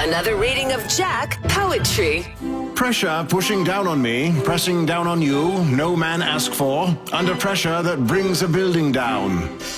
Another reading of Jack Poetry. Pressure pushing down on me, pressing down on you, no man asked for, under pressure that brings a building down.